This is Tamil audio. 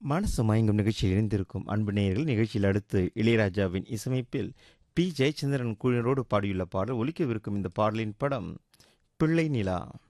மனசு மயங்கும் நிகழ்ச்சியில் இணைந்திருக்கும் அன்பு நேயர்கள் நிகழ்ச்சியில் அடுத்து இளையராஜாவின் இசையமைப்பில் பி ஜெயச்சந்திரன் குழுவினரோடு பாடியுள்ள பாடல் ஒலிக்கவிருக்கும் இந்த பாடலின் படம் பிள்ளை நிலா.